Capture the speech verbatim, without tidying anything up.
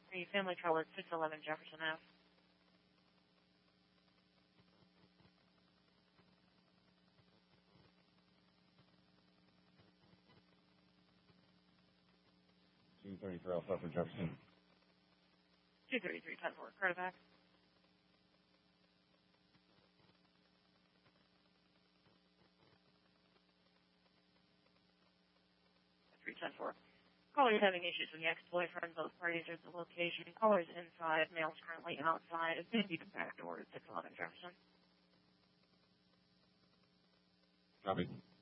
The family trailer at six eleven Jefferson Avenue. two thirty-three I'll start for Jefferson. two thirty-three ten four, Cardivac. three ten four. Caller is having issues with the ex-boyfriend. Both parties are at the location. Caller is inside. Male's currently outside. It's going to be the back door at six eleven Jefferson. Copy.